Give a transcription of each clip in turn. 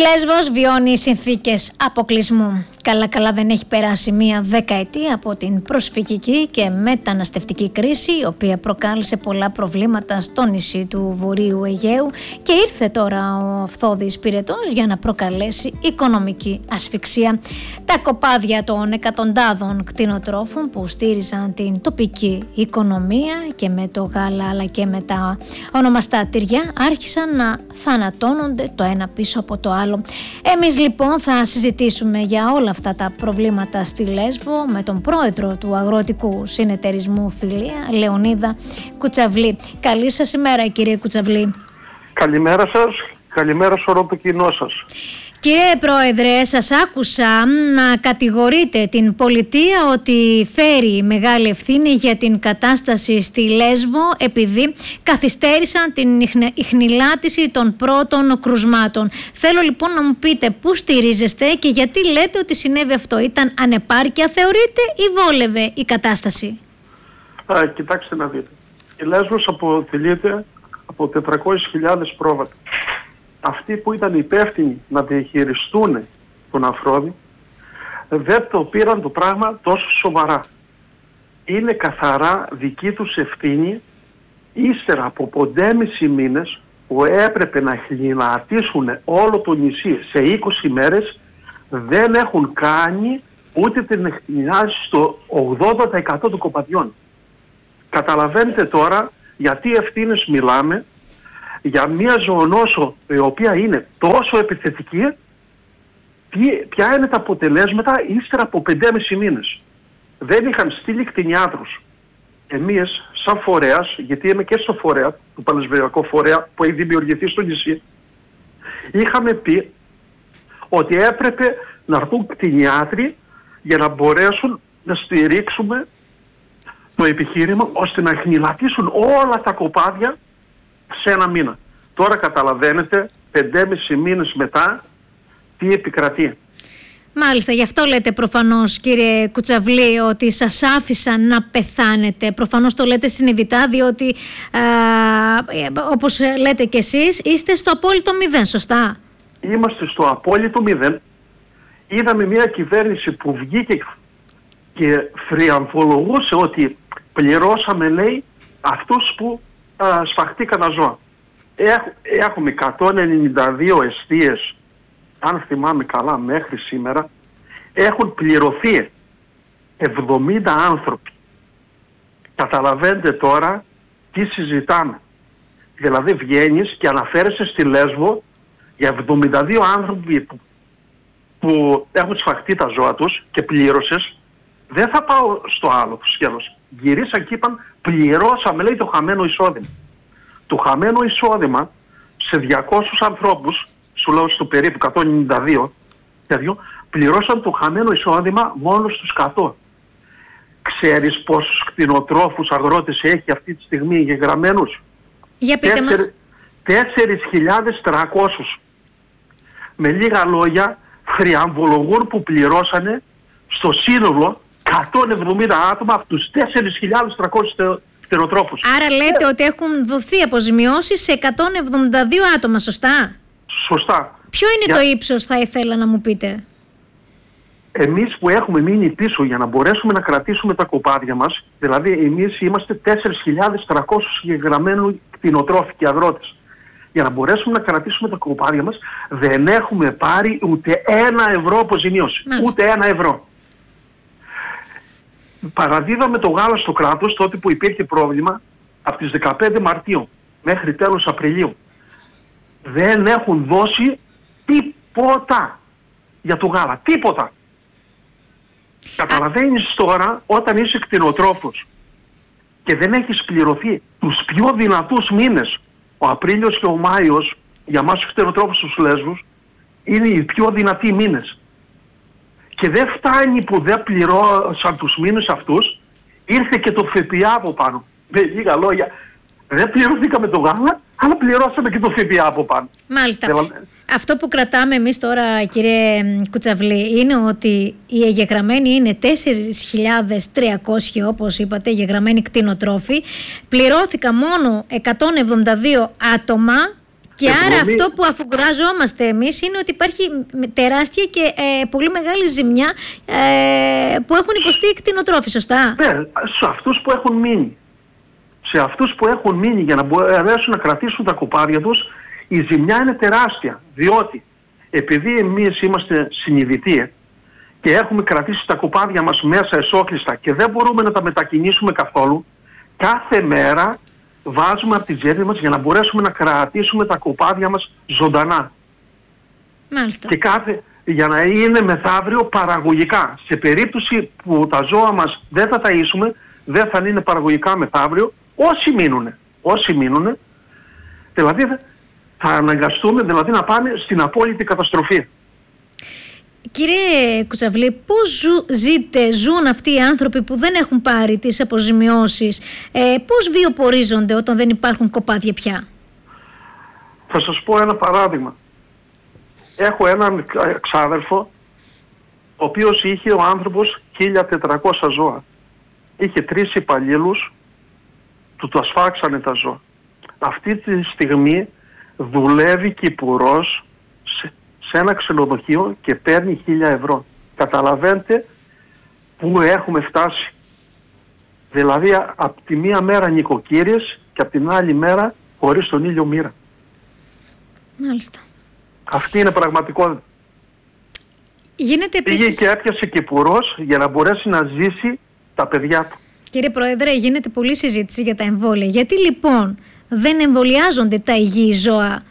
Η Λέσβος βιώνει συνθήκες αποκλεισμού. Καλά δεν έχει περάσει μία δεκαετία από την προσφυγική και μεταναστευτική κρίση, η οποία προκάλεσε πολλά προβλήματα στο νησί του Βορείου Αιγαίου, και ήρθε τώρα ο Αυθώδης πυρετός για να προκαλέσει οικονομική ασφυξία. Τα κοπάδια των εκατοντάδων κτηνοτρόφων που στήριζαν την τοπική οικονομία και με το γάλα αλλά και με τα ονομαστά τυριά άρχισαν να θανατώνονται το ένα πίσω από το άλλο. Εμείς λοιπόν θα συζητήσουμε για όλα αυτά τα προβλήματα στη Λέσβο με τον πρόεδρο του Αγροτικού Συνεταιρισμού Φιλία, Λεωνίδα Κουτσαβλή. Καλή σας ημέρα, κύριε Κουτσαβλή. Καλημέρα σας, καλημέρα σε όλο το κοινό σας. Κύριε Πρόεδρε, σας άκουσα να κατηγορείτε την πολιτεία ότι φέρει μεγάλη ευθύνη για την κατάσταση στη Λέσβο επειδή καθυστέρησαν την ιχνηλάτηση των πρώτων κρουσμάτων. Θέλω λοιπόν να μου πείτε πού στηρίζεστε και γιατί λέτε ότι συνέβη αυτό. Ήταν ανεπάρκεια θεωρείτε ή βόλευε η κατάσταση? Κοιτάξτε να δείτε. Η Λέσβος αποτελείται από 400.000 πρόβατα. Αυτοί που ήταν υπεύθυνοι να διαχειριστούν τον Αφρόδη δεν το πήραν το πράγμα τόσο σοβαρά. Είναι καθαρά δική τους ευθύνη, ύστερα από 5,5 μήνες που έπρεπε να χλινατίσουν όλο το νησί σε 20 μέρες, δεν έχουν κάνει ούτε την χλινάτιση στο 80% των κοπαδιών. Καταλαβαίνετε τώρα γιατί ευθύνες μιλάμε για μια ζωονόσο η οποία είναι τόσο επιθετική, ποια είναι τα αποτελέσματα ύστερα από 5,5 μήνες. Δεν είχαν στείλει κτηνιάτρους. Εμείς σαν φορέας, γιατί είμαι και στο φορέα, το Πανεσβεριακό Φορέα που έχει δημιουργηθεί στο νησί, είχαμε πει ότι έπρεπε να έρθουν κτηνιάτροι για να μπορέσουν να στηρίξουμε το επιχείρημα ώστε να χνηλατίσουν όλα τα κοπάδια σε ένα μήνα. Τώρα καταλαβαίνετε 5,5 μήνες μετά τι επικρατεί. Μάλιστα, γι' αυτό λέτε προφανώς, κύριε Κουτσαβλή, ότι σας άφησαν να πεθάνετε. Προφανώς το λέτε συνειδητά, διότι όπως λέτε κι εσείς είστε στο απόλυτο 0, σωστά? Είμαστε στο απόλυτο 0. Είδαμε μια κυβέρνηση που βγήκε και θριαμβολογούσε ότι πληρώσαμε, λέει, αυτούς που σφαχτήκαν ζώα. Έχουμε 192 εστίες, αν θυμάμαι καλά, μέχρι σήμερα. Έχουν πληρωθεί 70 άνθρωποι. Καταλαβαίνετε τώρα τι συζητάμε. Δηλαδή βγαίνεις και αναφέρεσαι στη Λέσβο για 72 άνθρωποι που έχουν σφαχτεί τα ζώα τους και πλήρωσες. Δεν θα πάω στο άλλο σκέλος. Γυρίσαν και είπαν πληρώσαμε, λέει, το χαμένο εισόδημα. Το χαμένο εισόδημα σε 200 ανθρώπους, σου λέω στο περίπου 192, πληρώσαν το χαμένο εισόδημα μόνο στους 100. Ξέρεις πόσους κτηνοτρόφους αγρότες έχει αυτή τη στιγμή εγγεγραμμένους? Για πείτε μας. 4.300. Με λίγα λόγια, θριαμβολογούν που πληρώσανε στο σύνολο 170 άτομα από τους 4.300 κτηνοτρόφους. Άρα λέτε ότι έχουν δοθεί αποζημιώσεις σε 172 άτομα, σωστά? Σωστά. Ποιο είναι το ύψος, θα ήθελα να μου πείτε? Εμείς που έχουμε μείνει πίσω για να μπορέσουμε να κρατήσουμε τα κοπάδια μας, δηλαδή εμείς είμαστε 4.300 συγκεκριμένοι κτηνοτρόφοι και αγρότες. Για να μπορέσουμε να κρατήσουμε τα κοπάδια μας δεν έχουμε πάρει ούτε €1 αποζημίωση. Ούτε €1. Παραδίδαμε το γάλα στο κράτος τότε που υπήρχε πρόβλημα από τις 15 Μαρτίου μέχρι τέλος Απριλίου. Δεν έχουν δώσει τίποτα για το γάλα. Τίποτα. Καταλαβαίνεις τώρα όταν είσαι κτηνοτρόφος και δεν έχεις πληρωθεί τους πιο δυνατούς μήνες, ο Απρίλιος και ο Μάιος για μας τους κτηνοτρόφους τους Λέσβους είναι οι πιο δυνατοί μήνες. Και δεν φτάνει που δεν πληρώσαν τους μήνες αυτούς, ήρθε και το ΦΠΑ από πάνω. Με λίγα λόγια, δεν πληρωθήκαμε το γάλα, αλλά πληρώσαμε και το ΦΠΑ από πάνω. Μάλιστα. Αυτό που κρατάμε εμείς τώρα, κύριε Κουτσαβλή, είναι ότι οι εγγεγραμμένοι είναι 4.300, όπως είπατε, εγγεγραμμένοι κτηνοτρόφοι. Πληρώθηκαν μόνο 172 άτομα Και άρα αυτό που αφουγκράζομαστε εμείς είναι ότι υπάρχει τεράστια και πολύ μεγάλη ζημιά που έχουν υποστεί οι κτηνοτρόφοι, σωστά? Ναι, σε αυτούς που έχουν μείνει. Σε αυτούς που έχουν μείνει για να μπορέσουν να κρατήσουν τα κοπάδια τους, η ζημιά είναι τεράστια. Διότι επειδή εμείς είμαστε συνειδητοί και έχουμε κρατήσει τα κοπάδια μας μέσα εσόκλειστα και δεν μπορούμε να τα μετακινήσουμε καθόλου, κάθε μέρα βάζουμε από τη τσέπη μας για να μπορέσουμε να κρατήσουμε τα κοπάδια μας ζωντανά. Μάλιστα. Και για να είναι μεθαύριο παραγωγικά. Σε περίπτωση που τα ζώα μας δεν θα ταΐσουμε, δεν θα είναι παραγωγικά μεθαύριο, όσοι μείνουν, δηλαδή θα αναγκαστούμε δηλαδή να πάνε στην απόλυτη καταστροφή. Κύριε Κουτσαβλή, πώς ζουν αυτοί οι άνθρωποι που δεν έχουν πάρει τις αποζημιώσεις, πώς βιοπορίζονται όταν δεν υπάρχουν κοπάδια πια? Θα σας πω ένα παράδειγμα. Έχω έναν ξάδερφο, ο οποίος είχε ο άνθρωπος 1.400 ζώα. Είχε 3 υπαλλήλους, του το ασφάξανε τα ζώα. Αυτή τη στιγμή δουλεύει κυπουρός σε ένα ξενοδοχείο και παίρνει 1.000 ευρώ. Καταλαβαίνετε που έχουμε φτάσει. Δηλαδή από τη μία μέρα νοικοκύρες και από την άλλη μέρα χωρίς τον ήλιο μοίρα. Μάλιστα. Αυτή είναι πραγματικότητα. Γίνεται επίσης... Πήγε και έπιασε κυπουρός για να μπορέσει να ζήσει τα παιδιά του. Κύριε Πρόεδρε, γίνεται πολλή συζήτηση για τα εμβόλια. Γιατί λοιπόν δεν εμβολιάζονται τα υγιή ζώα?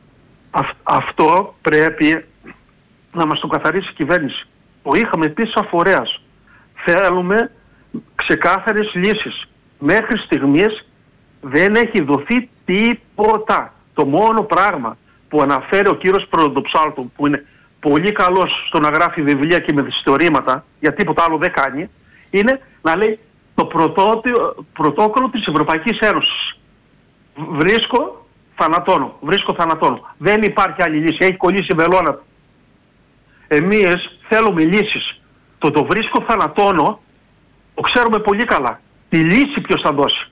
Αυτό πρέπει να μας το καθαρίσει η κυβέρνηση. Το είχαμε πει σαν φορέας. Θέλουμε ξεκάθαρες λύσεις. Μέχρι στιγμής δεν έχει δοθεί τίποτα. Το μόνο πράγμα που αναφέρει ο κύριος Πρωτοψάλτου, που είναι πολύ καλός στο να γράφει βιβλία και μυθιστορήματα, γιατί τίποτα άλλο δεν κάνει, είναι να λέει το πρωτόκολλο της Ευρωπαϊκής Ένωσης. Βρίσκω, θανατώνω. Δεν υπάρχει άλλη λύση. Έχει κολλήσει η βελόνα του. Εμείς θέλουμε λύσεις. Το βρίσκω, θανατώνω, το ξέρουμε πολύ καλά. Τη λύση ποιος θα δώσει?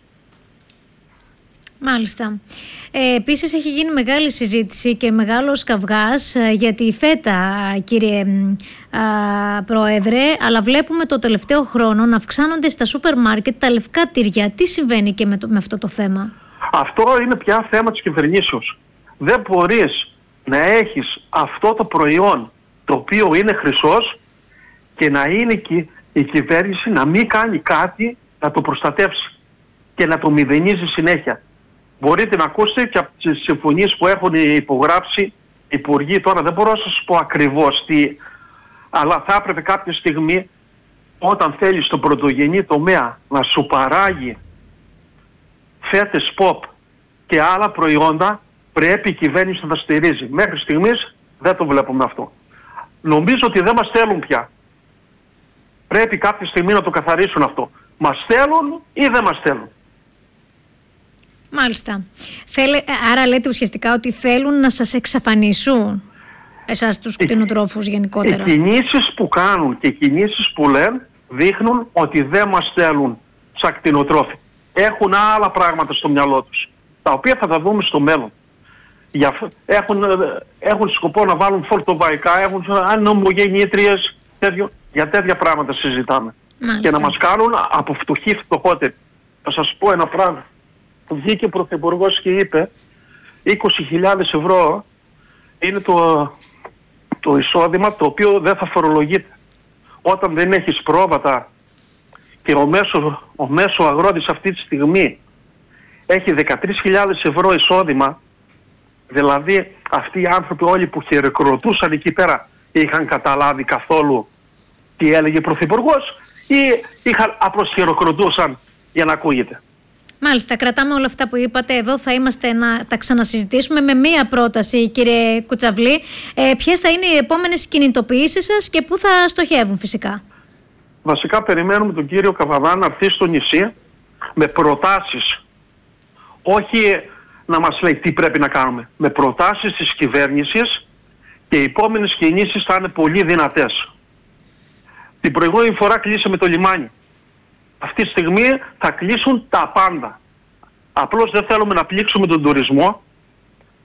Μάλιστα. Επίσης έχει γίνει μεγάλη συζήτηση και μεγάλος καυγάς για τη φέτα, κύριε Πρόεδρε, αλλά βλέπουμε το τελευταίο χρόνο να αυξάνονται στα σούπερ μάρκετ τα λευκά τυριά. Τι συμβαίνει και με αυτό το θέμα? Αυτό είναι πια θέμα της κυβερνήσεως. Δεν μπορείς να έχεις αυτό το προϊόν το οποίο είναι χρυσός και να είναι η κυβέρνηση να μην κάνει κάτι να το προστατεύσει και να το μηδενίζει συνέχεια. Μπορείτε να ακούσετε και από τις συμφωνίες που έχουν υπογράψει οι υπουργοί. Τώρα δεν μπορώ να σας πω ακριβώς τι, αλλά θα έπρεπε κάποια στιγμή όταν θέλεις στον πρωτογενή τομέα να σου παράγει φέτες pop και άλλα προϊόντα, πρέπει η κυβέρνηση να τα στηρίζει. Μέχρι στιγμής δεν το βλέπουμε αυτό. Νομίζω ότι δεν μας θέλουν πια. Πρέπει κάποια στιγμή να το καθαρίσουν αυτό. Μας θέλουν ή δεν μας θέλουν? Μάλιστα. Άρα λέτε ουσιαστικά ότι θέλουν να σας εξαφανίσουν εσάς τους κτηνοτρόφους γενικότερα? Οι κινήσεις που κάνουν και οι κινήσεις που λένε δείχνουν ότι δεν μας θέλουν σαν κτηνοτρόφοι. Έχουν άλλα πράγματα στο μυαλό τους, τα οποία θα τα δούμε στο μέλλον. Έχουν σκοπό να βάλουν φορτοβαϊκά, έχουν νομογεννήτριες, για τέτοια πράγματα συζητάμε. Μάλιστα. Και να μας κάνουν από φτωχότεροι. Θα σας πω ένα πράγμα. Βγήκε ο Πρωθυπουργός και είπε 20.000 ευρώ είναι το εισόδημα το οποίο δεν θα φορολογείται. Όταν δεν έχεις πρόβατα και ο μέσο αγρότης αυτή τη στιγμή έχει 13.000 ευρώ εισόδημα, δηλαδή αυτοί οι άνθρωποι όλοι που χειροκροτούσαν εκεί πέρα είχαν καταλάβει καθόλου τι έλεγε ο Πρωθυπουργός ή απλώς χειροκροτούσαν για να ακούγεται? Μάλιστα, κρατάμε όλα αυτά που είπατε. Εδώ θα είμαστε να τα ξανασυζητήσουμε με μία πρόταση, κύριε Κουτσαβλή. Ποιες θα είναι οι επόμενες κινητοποιήσεις σας και πού θα στοχεύουν φυσικά? Βασικά περιμένουμε τον κύριο Καβαδά να έρθει στο νησί με προτάσεις. Όχι να μας λέει τι πρέπει να κάνουμε. Με προτάσεις της κυβέρνησης και οι επόμενες κινήσεις θα είναι πολύ δυνατές. Την προηγούμενη φορά κλείσαμε το λιμάνι. Αυτή τη στιγμή θα κλείσουν τα πάντα. Απλώς δεν θέλουμε να πλήξουμε τον τουρισμό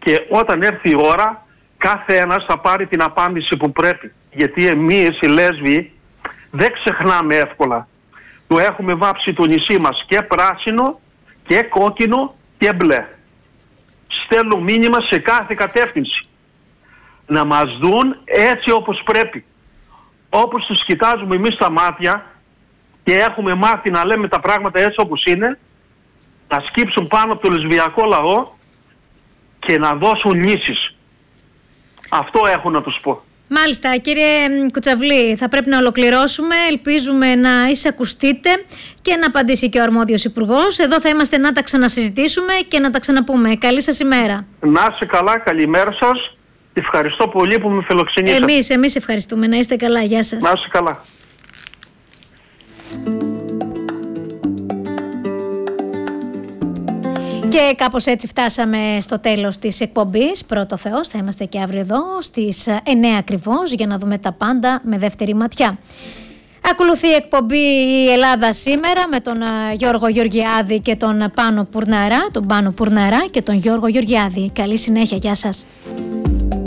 και όταν έρθει η ώρα κάθε ένας θα πάρει την απάντηση που πρέπει. Γιατί εμείς οι λέσβοι δεν ξεχνάμε εύκολα. Το έχουμε βάψει το νησί μας και πράσινο και κόκκινο και μπλε. Στέλνω μήνυμα σε κάθε κατεύθυνση. Να μας δουν έτσι όπως πρέπει. Όπως τους κοιτάζουμε εμείς στα μάτια και έχουμε μάθει να λέμε τα πράγματα έτσι όπως είναι, να σκύψουν πάνω από το λεσβιακό λαό και να δώσουν λύσεις. Αυτό έχω να τους πω. Μάλιστα, κύριε Κουτσαβλή, θα πρέπει να ολοκληρώσουμε. Ελπίζουμε να εισακουστείτε και να απαντήσει και ο αρμόδιος υπουργός. Εδώ θα είμαστε να τα ξανασυζητήσουμε και να τα ξαναπούμε. Καλή σας ημέρα. Να είστε καλά, καλημέρα σας. Ευχαριστώ πολύ που με φιλοξενήσατε. Εμείς ευχαριστούμε. Να είστε καλά. Γεια σας. Να είστε καλά. Και κάπως έτσι φτάσαμε στο τέλος της εκπομπής. Πρώτο Θεός, θα είμαστε και αύριο εδώ στις 9 ακριβώς για να δούμε τα πάντα με δεύτερη ματιά. Ακολουθεί η εκπομπή «Η Ελλάδα σήμερα» με τον Γιώργο Γεωργιάδη και τον Πάνο Πουρναρά, και τον Γιώργο Γεωργιάδη. Καλή συνέχεια, γεια σας.